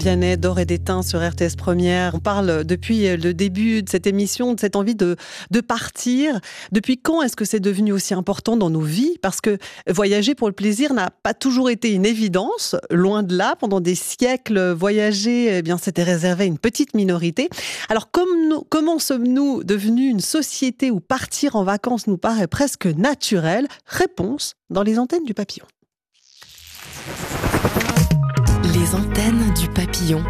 Vianney d'Or et d'Étain sur RTS Première. On parle depuis le début de cette émission de cette envie de partir. Depuis quand est-ce que c'est devenu aussi important dans nos vies ? Parce que voyager pour le plaisir n'a pas toujours été une évidence. Loin de là, pendant des siècles, voyager, c'était réservé à une petite minorité. Alors comment sommes-nous devenus une société où partir en vacances nous paraît presque naturel ? Réponse dans les antennes du papillon. Les antennes du papillon.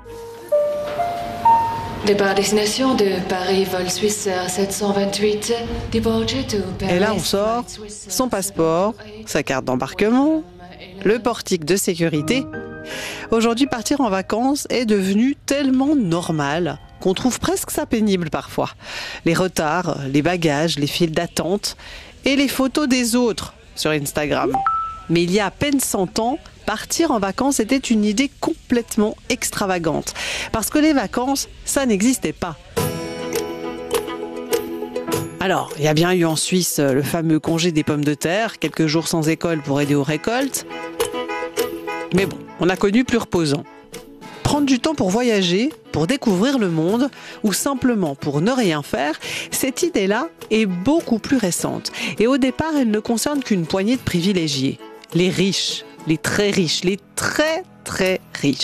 Départ destination de Paris, vol Suisse 728, departure to Paris. Et là, on sort son passeport, sa carte d'embarquement, le portique de sécurité. Aujourd'hui, partir en vacances est devenu tellement normal qu'on trouve presque ça pénible parfois. Les retards, les bagages, les files d'attente et les photos des autres sur Instagram. Mais il y a à peine 100 ans, partir en vacances était une idée complètement extravagante. Parce que les vacances, ça n'existait pas. Alors, il y a bien eu en Suisse le fameux congé des pommes de terre, quelques jours sans école pour aider aux récoltes. Mais bon, on a connu plus reposant. Prendre du temps pour voyager, pour découvrir le monde, ou simplement pour ne rien faire, cette idée-là est beaucoup plus récente. Et au départ, elle ne concerne qu'une poignée de privilégiés. Les riches, les très riches, les très très riches.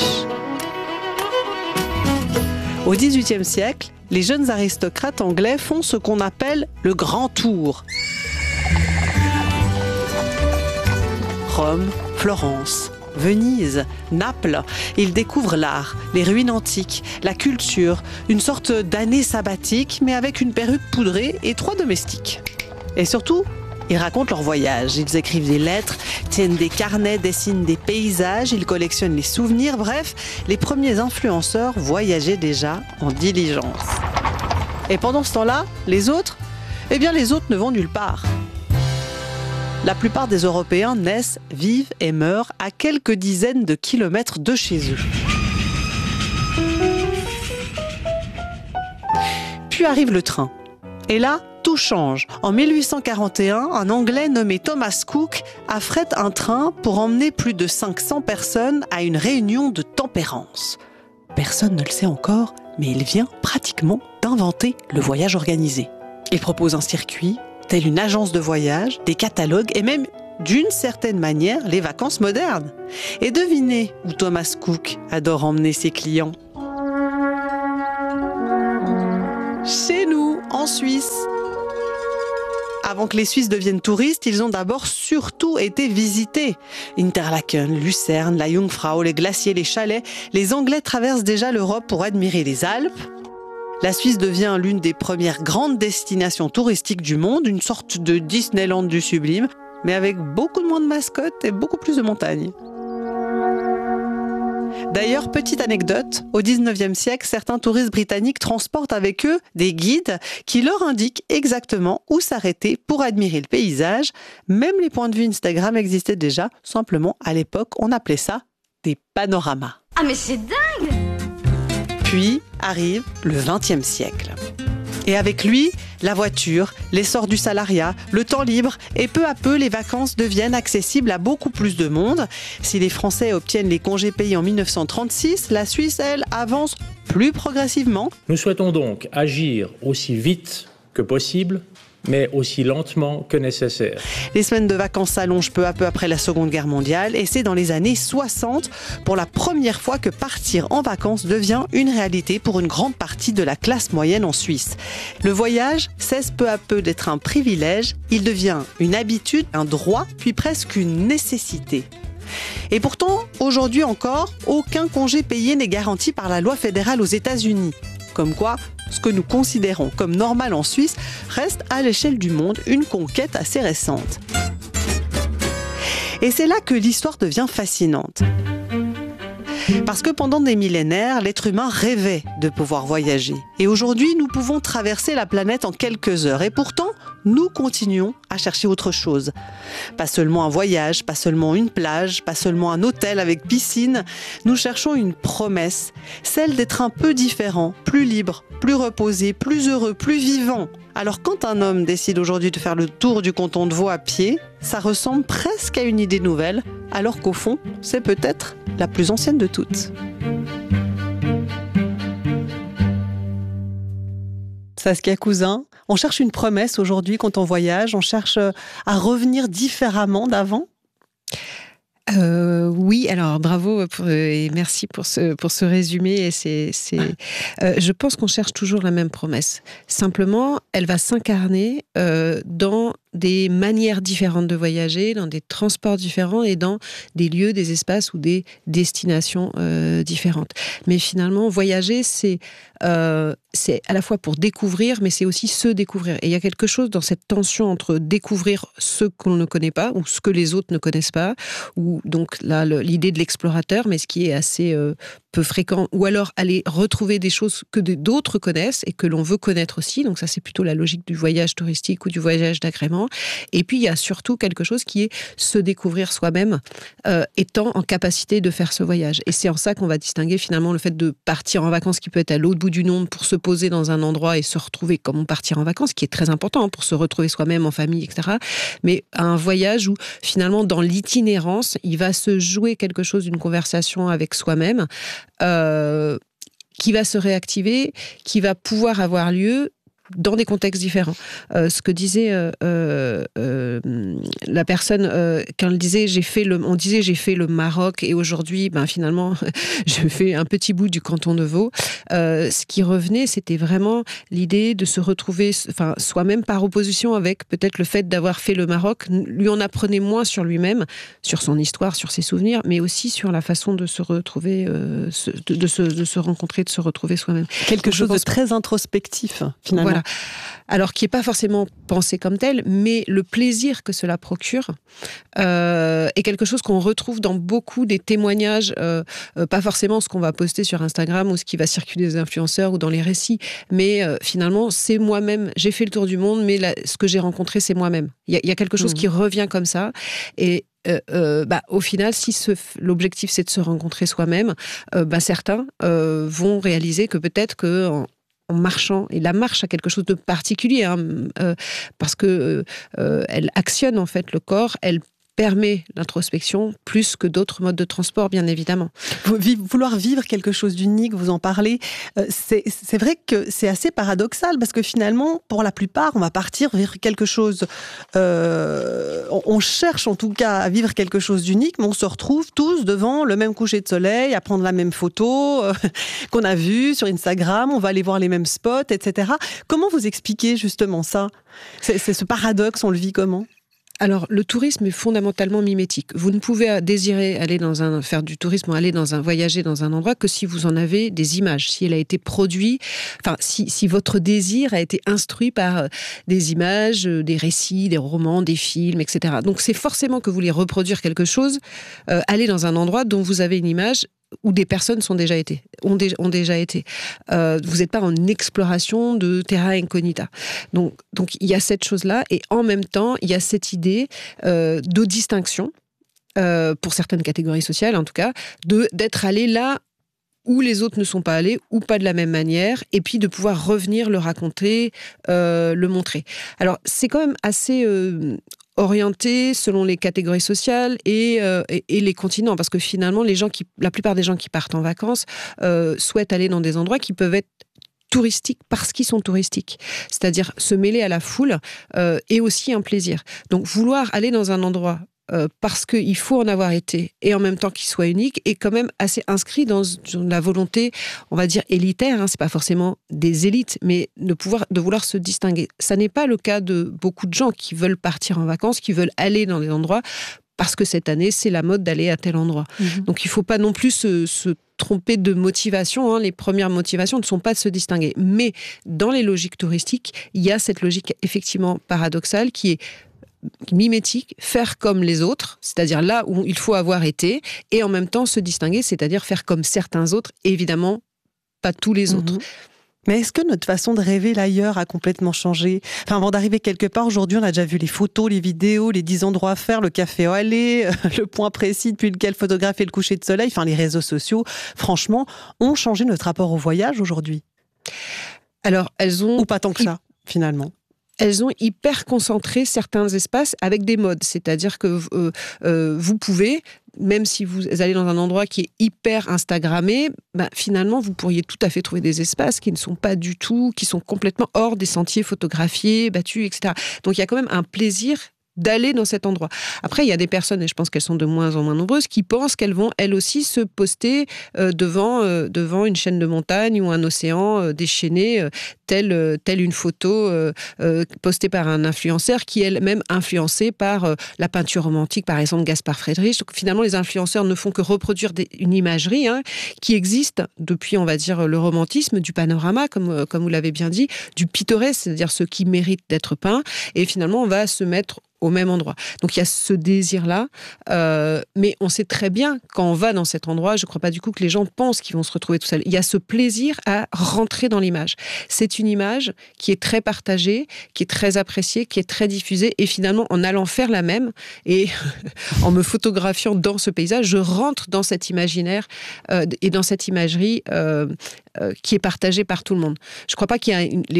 Au XVIIIe siècle, les jeunes aristocrates anglais font ce qu'on appelle le grand tour. Rome, Florence, Venise, Naples, ils découvrent l'art, les ruines antiques, la culture, une sorte d'année sabbatique, mais avec une perruque poudrée et 3 domestiques. Et surtout, ils racontent leurs voyages, ils écrivent des lettres, tiennent des carnets, dessinent des paysages, ils collectionnent les souvenirs, bref, les premiers influenceurs voyageaient déjà en diligence. Et pendant ce temps-là, les autres ne vont nulle part. La plupart des Européens naissent, vivent et meurent à quelques dizaines de kilomètres de chez eux. Puis arrive le train. Et là, tout change. En 1841, un Anglais nommé Thomas Cook affrète un train pour emmener plus de 500 personnes à une réunion de tempérance. Personne ne le sait encore, mais il vient pratiquement d'inventer le voyage organisé. Il propose un circuit, telle une agence de voyage, des catalogues et même, d'une certaine manière, les vacances modernes. Et devinez où Thomas Cook adore emmener ses clients. Chez nous, en Suisse. Avant que les Suisses deviennent touristes, ils ont d'abord surtout été visités. Interlaken, Lucerne, la Jungfrau, les glaciers, les chalets. Les Anglais traversent déjà l'Europe pour admirer les Alpes. La Suisse devient l'une des premières grandes destinations touristiques du monde, une sorte de Disneyland du sublime, mais avec beaucoup moins de mascottes et beaucoup plus de montagnes. D'ailleurs, petite anecdote, au XIXe siècle, certains touristes britanniques transportent avec eux des guides qui leur indiquent exactement où s'arrêter pour admirer le paysage. Même les points de vue Instagram existaient déjà, simplement à l'époque, on appelait ça des panoramas. Ah mais c'est dingue! Puis arrive le XXe siècle. Et avec lui, la voiture, l'essor du salariat, le temps libre et peu à peu, les vacances deviennent accessibles à beaucoup plus de monde. Si les Français obtiennent les congés payés en 1936, la Suisse, elle, avance plus progressivement. Nous souhaitons donc agir aussi vite que possible, mais aussi lentement que nécessaire. Les semaines de vacances s'allongent peu à peu après la Seconde Guerre mondiale et c'est dans les années 60, pour la première fois, que partir en vacances devient une réalité pour une grande partie de la classe moyenne en Suisse. Le voyage cesse peu à peu d'être un privilège, il devient une habitude, un droit, puis presque une nécessité. Et pourtant, aujourd'hui encore, aucun congé payé n'est garanti par la loi fédérale aux États-Unis. Comme quoi, ce que nous considérons comme normal en Suisse reste à l'échelle du monde une conquête assez récente. Et c'est là que l'histoire devient fascinante. Parce que pendant des millénaires, l'être humain rêvait de pouvoir voyager. Et aujourd'hui, nous pouvons traverser la planète en quelques heures. Et pourtant, nous continuons à chercher autre chose. Pas seulement un voyage, pas seulement une plage, pas seulement un hôtel avec piscine. Nous cherchons une promesse, celle d'être un peu différent, plus libre, plus reposé, plus heureux, plus vivant. Alors quand un homme décide aujourd'hui de faire le tour du canton de Vaud à pied, ça ressemble presque à une idée nouvelle, alors qu'au fond, c'est peut-être la plus ancienne de toutes. Saskia Cousin, on cherche une promesse aujourd'hui quand on voyage, on cherche à revenir différemment d'avant? Oui, alors bravo et merci pour ce résumé. Et je pense qu'on cherche toujours la même promesse. Simplement, elle va s'incarner dans des manières différentes de voyager, dans des transports différents et dans des lieux, des espaces ou des destinations différentes. Mais finalement, voyager, c'est à la fois pour découvrir, mais c'est aussi se découvrir. Et il y a quelque chose dans cette tension entre découvrir ce qu'on ne connaît pas ou ce que les autres ne connaissent pas, ou donc là l'idée de l'explorateur, mais ce qui est assez peu fréquent, ou alors aller retrouver des choses que d'autres connaissent et que l'on veut connaître aussi. Donc ça, c'est plutôt la logique du voyage touristique ou du voyage d'agrément. Et puis, il y a surtout quelque chose qui est se découvrir soi-même, étant en capacité de faire ce voyage. Et c'est en ça qu'on va distinguer finalement le fait de partir en vacances, qui peut être à l'autre bout du monde, pour se poser dans un endroit et se retrouver comme on partir en vacances, qui est très important pour se retrouver soi-même en famille, etc. Mais un voyage où finalement, dans l'itinérance, il va se jouer quelque chose d'une conversation avec soi-même, qui va se réactiver, qui va pouvoir avoir lieu dans des contextes différents. Ce que disait la personne quand elle disait on disait j'ai fait le Maroc et aujourd'hui finalement je fais un petit bout du canton de Vaud. Ce qui revenait, c'était vraiment l'idée de se retrouver soi-même par opposition avec peut-être le fait d'avoir fait le Maroc. Lui en apprenait moins sur lui-même, sur son histoire, sur ses souvenirs, mais aussi sur la façon de se retrouver, de se rencontrer, de se retrouver soi-même. Quelque chose de très introspectif finalement. Voilà. Alors qui n'est pas forcément pensé comme tel, mais le plaisir que cela procure est quelque chose qu'on retrouve dans beaucoup des témoignages, pas forcément ce qu'on va poster sur Instagram ou ce qui va circuler des influenceurs ou dans les récits, mais finalement c'est moi-même, j'ai fait le tour du monde, mais ce que j'ai rencontré c'est moi-même. Il y a quelque chose qui revient comme ça, et au final, si l'objectif c'est de se rencontrer soi-même, certains vont réaliser que peut-être en marchant, et la marche a quelque chose de particulier, parce que elle actionne en fait le corps, elle permet l'introspection plus que d'autres modes de transport, bien évidemment. Vouloir vivre quelque chose d'unique, vous en parlez, c'est vrai que c'est assez paradoxal, parce que finalement, pour la plupart, on va partir vivre quelque chose, on cherche en tout cas à vivre quelque chose d'unique, mais on se retrouve tous devant le même coucher de soleil, à prendre la même photo qu'on a vue sur Instagram, on va aller voir les mêmes spots, etc. Comment vous expliquez justement ça ? C'est ce paradoxe, on le vit comment ? Alors, le tourisme est fondamentalement mimétique. Vous ne pouvez désirer faire du tourisme, voyager dans un endroit que si vous en avez des images, si elle a été produite, si votre désir a été instruit par des images, des récits, des romans, des films, etc. Donc, c'est forcément que vous voulez reproduire quelque chose, aller dans un endroit dont vous avez une image, où des personnes ont déjà été. Vous n'êtes pas en exploration de terra incognita. Donc il y a cette chose-là, et en même temps, il y a cette idée de distinction, pour certaines catégories sociales en tout cas, d'être allé là où les autres ne sont pas allés, ou pas de la même manière, et puis de pouvoir revenir le raconter, le montrer. Alors, c'est quand même assez orienté selon les catégories sociales et les continents, parce que finalement, la plupart des gens qui partent en vacances souhaitent aller dans des endroits qui peuvent être touristiques parce qu'ils sont touristiques. C'est-à-dire se mêler à la foule est aussi un plaisir. Donc, vouloir aller dans un endroit parce qu'il faut en avoir été, et en même temps qu'il soit unique, est quand même assez inscrit dans la volonté, on va dire, élitaire, c'est pas forcément des élites, mais de vouloir se distinguer. Ça n'est pas le cas de beaucoup de gens qui veulent partir en vacances, qui veulent aller dans des endroits, parce que cette année, c'est la mode d'aller à tel endroit. Donc il faut pas non plus se tromper de motivation. Les premières motivations ne sont pas de se distinguer. Mais dans les logiques touristiques, il y a cette logique effectivement paradoxale qui est mimétique, faire comme les autres, c'est-à-dire là où il faut avoir été, et en même temps se distinguer, c'est-à-dire faire comme certains autres, évidemment pas tous les autres. Mais est-ce que notre façon de rêver l'ailleurs a complètement changé ? Avant d'arriver quelque part, aujourd'hui, on a déjà vu les photos, les vidéos, les 10 endroits à faire, le café où aller, le point précis depuis lequel photographier le coucher de soleil, les réseaux sociaux, franchement, ont changé notre rapport au voyage aujourd'hui. Alors, elles ont... Ou pas tant que ça, finalement. Elles ont hyper concentré certains espaces avec des modes. C'est-à-dire que vous pouvez même si vous allez dans un endroit qui est hyper instagrammé, finalement, vous pourriez tout à fait trouver des espaces qui ne sont pas du tout, qui sont complètement hors des sentiers photographiés, battus, etc. Donc, il y a quand même un plaisir d'aller dans cet endroit. Après, il y a des personnes, et je pense qu'elles sont de moins en moins nombreuses, qui pensent qu'elles vont, elles aussi, se poster devant une chaîne de montagne ou un océan déchaîné, telle une photo postée par un influenceur qui est elle-même influencée par la peinture romantique, par exemple Gaspard Friedrich. Donc, finalement, les influenceurs ne font que reproduire une imagerie qui existe depuis, on va dire, le romantisme, du panorama, comme vous l'avez bien dit, du pittoresque, c'est-à-dire ce qui mérite d'être peint. Et finalement, on va se mettre au même endroit. Donc il y a ce désir-là, mais on sait très bien quand on va dans cet endroit, je ne crois pas du coup que les gens pensent qu'ils vont se retrouver tout seuls. Il y a ce plaisir à rentrer dans l'image. C'est une image qui est très partagée, qui est très appréciée, qui est très diffusée, et finalement en allant faire la même, et en me photographiant dans ce paysage, je rentre dans cet imaginaire et dans cette imagerie qui est partagée par tout le monde. Je ne crois pas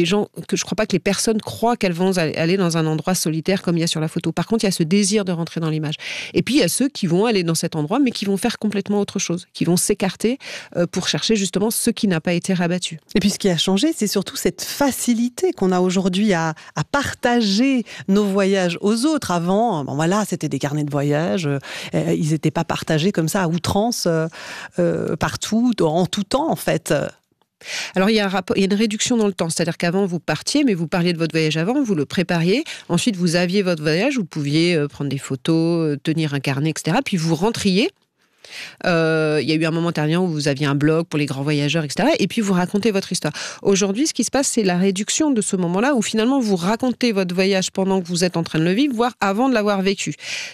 que les personnes croient qu'elles vont aller dans un endroit solitaire comme il y a sur la photo. Par contre, il y a ce désir de rentrer dans l'image. Et puis, il y a ceux qui vont aller dans cet endroit, mais qui vont faire complètement autre chose, qui vont s'écarter pour chercher justement ce qui n'a pas été rabattu. Et puis, ce qui a changé, c'est surtout cette facilité qu'on a aujourd'hui à partager nos voyages aux autres. Avant, c'était des carnets de voyage. Ils n'étaient pas partagés comme ça à outrance, partout, en tout temps, en fait. Alors, il y a une réduction dans le temps. C'est-à-dire qu'avant, vous partiez, mais vous parliez de votre voyage avant, vous le prépariez. Ensuite, vous aviez votre voyage, vous pouviez prendre des photos, tenir un carnet, etc. Puis vous rentriez. Il y a eu un moment dernier où vous aviez un blog pour les grands voyageurs, etc. Et puis vous racontez votre histoire. Aujourd'hui, ce qui se passe, c'est la réduction de ce moment-là où finalement vous racontez votre voyage pendant que vous êtes en train de le vivre, voire avant de l'avoir vécu.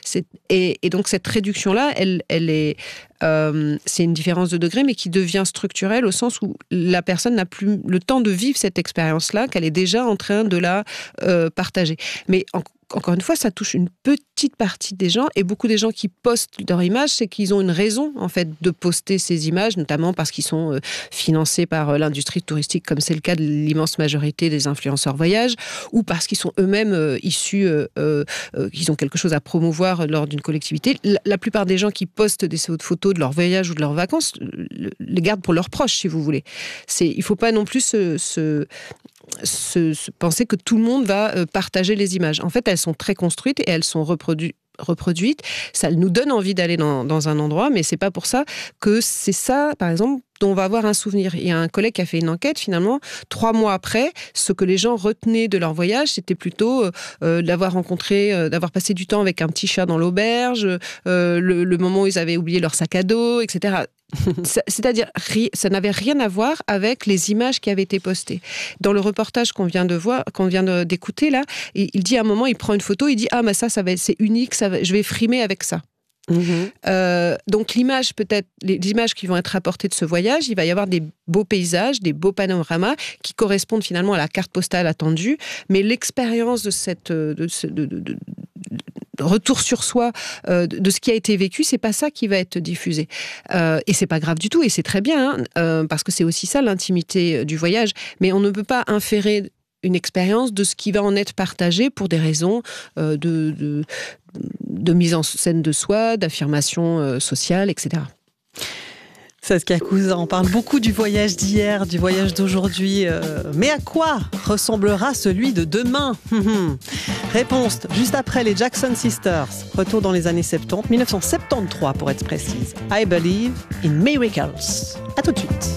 Et donc cette réduction-là, elle est... c'est une différence de degré, mais qui devient structurelle au sens où la personne n'a plus le temps de vivre cette expérience-là, qu'elle est déjà en train de la partager. Mais encore une fois, ça touche une petite partie des gens, et beaucoup des gens qui postent leurs images, c'est qu'ils ont une raison en fait de poster ces images, notamment parce qu'ils sont financés par l'industrie touristique, comme c'est le cas de l'immense majorité des influenceurs voyage, ou parce qu'ils sont eux-mêmes issus, qu'ils ont quelque chose à promouvoir lors d'une collectivité. La plupart des gens qui postent des photos de leur voyage ou de leurs vacances les gardent pour leurs proches, si vous voulez. Il ne faut pas non plus penser que tout le monde va partager les images. En fait, elles sont très construites et elles sont reproduites. Ça nous donne envie d'aller dans un endroit, mais c'est pas pour ça que c'est ça, par exemple, dont on va avoir un souvenir. Il y a un collègue qui a fait une enquête, finalement, 3 mois après, ce que les gens retenaient de leur voyage, c'était plutôt d'avoir rencontré, d'avoir passé du temps avec un petit chat dans l'auberge, le moment où ils avaient oublié leur sac à dos, etc. C'est-à-dire, ça n'avait rien à voir avec les images qui avaient été postées. Dans le reportage qu'on vient d'écouter là, il dit à un moment, il prend une photo, il dit c'est unique, je vais frimer avec ça. Donc l'image, peut-être les images qui vont être apportées de ce voyage, il va y avoir des beaux paysages, des beaux panoramas qui correspondent finalement à la carte postale attendue, mais l'expérience de retour sur soi de ce qui a été vécu, c'est pas ça qui va être diffusé. Et c'est pas grave du tout, et c'est très bien, parce que c'est aussi ça l'intimité du voyage. Mais on ne peut pas inférer une expérience de ce qui va en être partagé pour des raisons de mise en scène de soi, d'affirmation sociale, etc. Saskia Cousin, on parle beaucoup du voyage d'hier, du voyage d'aujourd'hui. Mais à quoi ressemblera celui de demain ? Réponse juste après les Jackson Sisters. Retour dans les années 70, 1973 pour être précise. I Believe in Miracles. À tout de suite.